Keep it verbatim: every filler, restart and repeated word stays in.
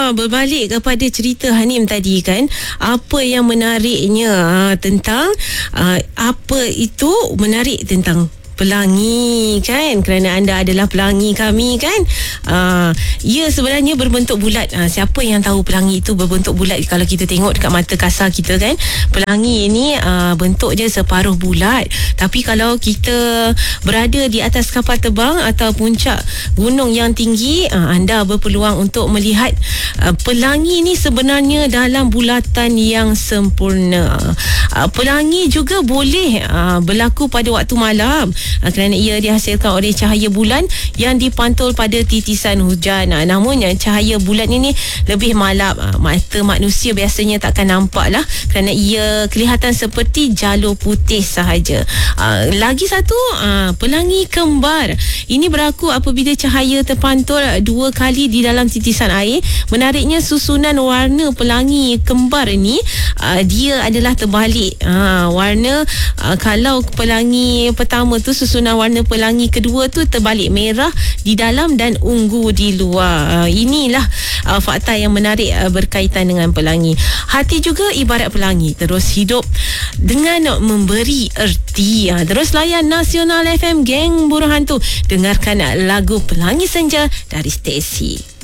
uh, berbalik kepada cerita Hanim tadi kan, apa yang menariknya uh, tentang uh, apa itu menarik tentang pelangi kan, kerana anda adalah pelangi kami kan. Uh, ia sebenarnya berbentuk bulat. Uh, siapa yang tahu pelangi itu berbentuk bulat? Kalau kita tengok dekat mata kasar kita kan, pelangi ini uh, bentuk je separuh bulat. Tapi kalau kita berada di atas kapal terbang atau puncak gunung yang tinggi, uh, anda berpeluang untuk melihat uh, pelangi ini sebenarnya dalam bulatan yang sempurna. Uh, pelangi juga boleh uh, berlaku pada waktu malam, Uh, kerana ia dihasilkan oleh cahaya bulan yang dipantul pada titisan hujan. Uh, namun uh, cahaya bulan ini lebih malap. Uh, mata manusia biasanya takkan nampak lah, kerana ia kelihatan seperti jalur putih sahaja. Uh, lagi satu, uh, pelangi kembar. Ini berlaku apabila cahaya terpantul dua kali di dalam titisan air. Menariknya, susunan warna pelangi kembar ini uh, dia adalah terbalik. Uh, warna uh, kalau pelangi pertama tu, susunan warna pelangi kedua tu terbalik, merah di dalam dan ungu di luar. Uh, inilah uh, fakta yang menarik uh, berkaitan dengan pelangi. Hati juga ibarat pelangi, terus hidup dengan memberi erti. Uh, terus layan Nasional F M, geng burung hantu. Dengarkan uh, lagu Pelangi Senja dari Stacy.